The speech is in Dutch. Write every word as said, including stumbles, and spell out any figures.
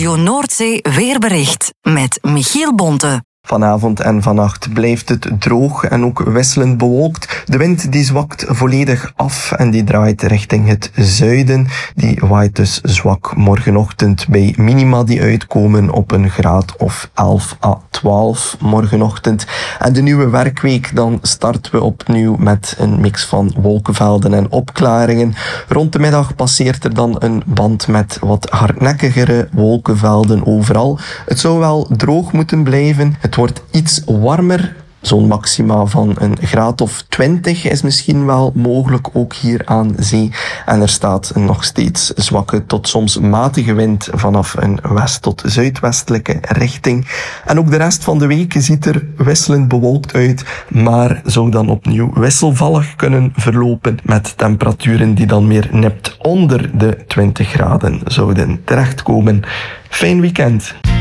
Radio Noordzee weerbericht met Michiel Bonte. Vanavond en vannacht blijft het droog en ook wisselend bewolkt. De wind die zwakt volledig af en die draait richting het zuiden. Die waait dus zwak morgenochtend bij minima die uitkomen op een graad of elf à twaalf morgenochtend. En de nieuwe werkweek, dan starten we opnieuw met een mix van wolkenvelden en opklaringen. Rond de middag passeert er dan een band met wat hardnekkigere wolkenvelden overal. Het zou wel droog moeten blijven. Het wordt iets warmer. Zo'n maxima van een graad of twintig is misschien wel mogelijk, ook hier aan zee. En er staat een nog steeds zwakke tot soms matige wind vanaf een west- tot zuidwestelijke richting. En ook de rest van de week ziet er wisselend bewolkt uit, maar zou dan opnieuw wisselvallig kunnen verlopen met temperaturen die dan meer nipt onder de twintig graden zouden terechtkomen. Fijn weekend!